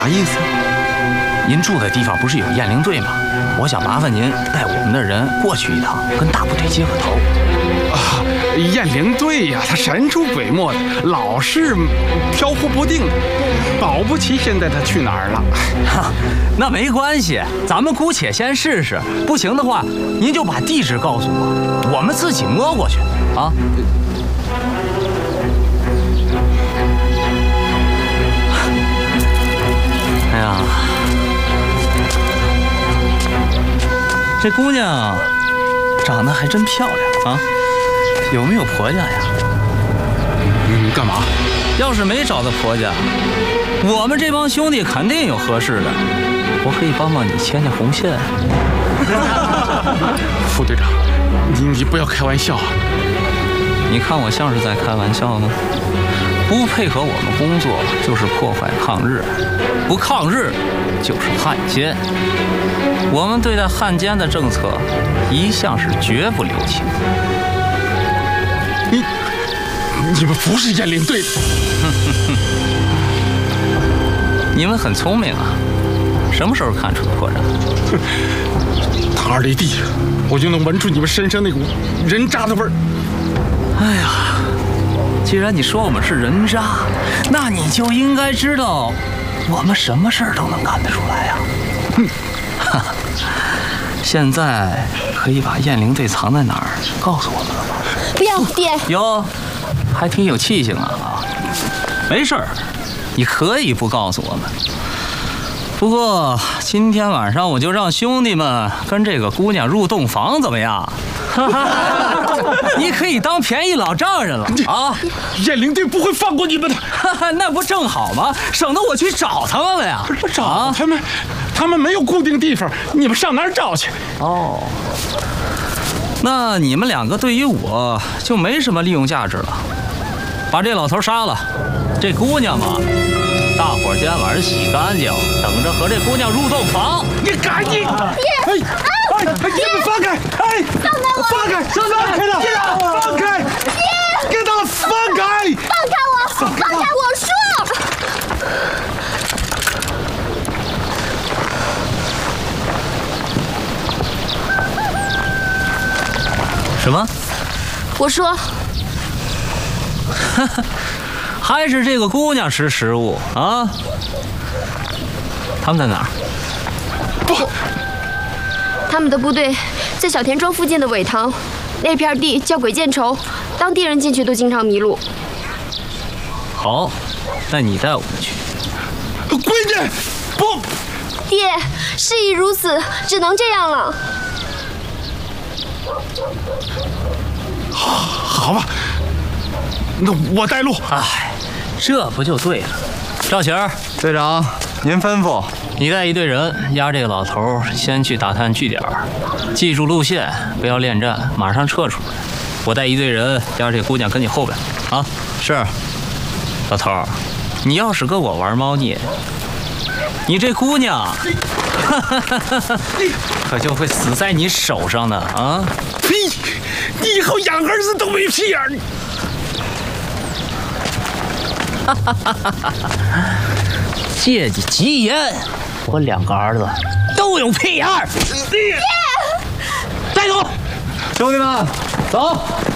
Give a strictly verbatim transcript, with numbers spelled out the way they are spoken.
啥意思？您住的地方不是有雁翎队吗？我想麻烦您带我们的人过去一趟，跟大部队接个头。 啊，雁翎队呀，他神出鬼没的，老是飘忽不定的，保不齐现在他去哪儿了。 哈，那没关系，咱们姑且先试试，不行的话，您就把地址告诉我，我们自己摸过去啊。哎呀，这姑娘长得还真漂亮啊！有没有婆家呀？ 嗯，干嘛？ 要是没找到婆家，我们这帮兄弟肯定有合适的，我可以帮帮你牵牵红线。 副队长，你你不要开玩笑。 你看我像是在开玩笑呢？不配合我们工作就是破坏抗日，不抗日就是汉奸。我们对待汉奸的政策一向是绝不留情。 你你们不是雁翎队的。 你们很聪明啊，什么时候看出的破绽？ 堂而离地，我就能闻出你们身上那股人渣的味儿。 哎呀，既然你说我们是人渣，那你就应该知道，我们什么事儿都能干得出来呀。哼，哈哈，现在可以把雁翎队藏在哪儿告诉我们了吗？ 不要，爹。 哟，还挺有气性啊！没事儿，你可以不告诉我们。不过今天晚上我就让兄弟们跟这个姑娘入洞房，怎么样？你可以当便宜老丈人了啊！ 雁翎队不会放过你们的。 那不正好吗？省得我去找他们了呀！ 不是找他们，他们没有固定地方，你们上哪儿找去？ 哦，那你们两个对于我就没什么利用价值了。把这老头杀了，这姑娘嘛，大伙儿今天晚上洗干净，等着和这姑娘入洞房。 你赶紧！ 爹！ 哎哎，你们放开！哎， 放开我！ 放开！放开他！放开！ 爹！ 给他放开！ 放开我！放开我说！ 什么？ 我说， 还是这个姑娘识时务啊？他们在哪儿？ 不， 他们的部队在小田庄附近的苇塘，那片地叫鬼见愁，当地人进去都经常迷路。 好，那你带我们去。 闺女，不， 爹，事已如此，只能这样了。 好，好吧，那我带路。 哎，这不就对了。赵晴儿， 队长，您吩咐。 你带一队人押这个老头，先去打探据点，记住路线，不要恋战，马上撤出来。我带一队人押这姑娘跟你后边。啊， 是。 老头，你要是跟我玩猫腻，你这姑娘可就会死在你手上的啊！ 呸！你以后养儿子都没屁眼儿。 借你吉言，我两个儿子都有屁眼儿。 带走，兄弟们，走。